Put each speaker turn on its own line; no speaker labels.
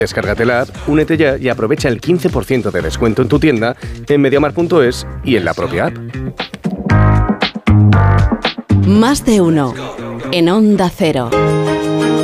Descárgate la app, únete ya y aprovecha el 15% de descuento en tu tienda en mediamar.es y en la propia app.
Más de uno en Onda Cero.